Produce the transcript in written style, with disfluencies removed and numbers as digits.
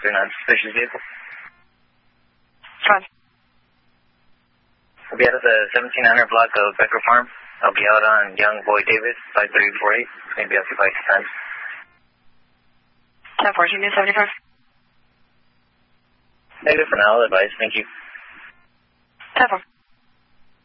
after a non-suspicious vehicle. Fine. I'll be out at the 1700 block of Becker Farm. I'll be out on Young Boy Davis, 5348. Maybe occupy 2 times. 10-14 to 75. Negative for now, I'll advise. Thank you. 10-4.